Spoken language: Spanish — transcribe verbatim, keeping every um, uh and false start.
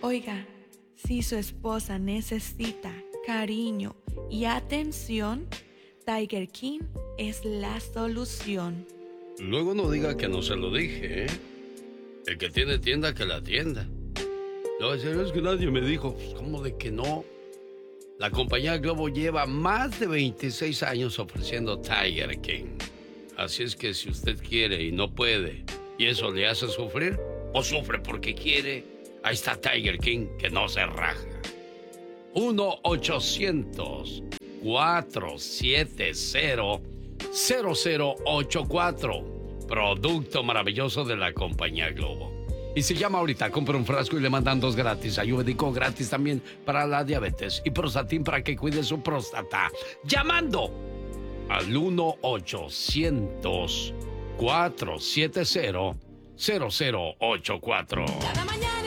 Oiga, si su esposa necesita cariño y atención, Tiger King es la solución. Luego no diga que no se lo dije, ¿eh? El que tiene tienda, que la atienda. No, es que nadie me dijo. ¿Cómo de que no? La compañía Globo lleva más de veintiséis años ofreciendo Tiger King. Así es que si usted quiere y no puede, y eso le hace sufrir, o sufre porque quiere, ahí está Tiger King, que no se raja. uno ochocientos, cuatrocientos setenta, cero cero ocho cuatro. Producto maravilloso de la compañía Globo. Y se llama ahorita, compra un frasco y le mandan dos gratis. Ayurvédico gratis también para la diabetes. Y Prostatin para que cuide su próstata. Llamando al uno ochocientos, cuatrocientos setenta, cero cero ocho cuatro. Cada mañana